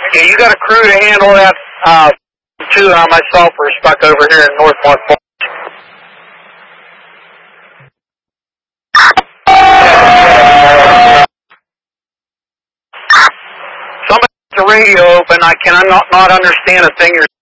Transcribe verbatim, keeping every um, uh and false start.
Yeah, you got a crew to handle that, uh, too, and I myself are stuck over here in North Mark Falls. Somebody has the radio open. I cannot not understand a thing you're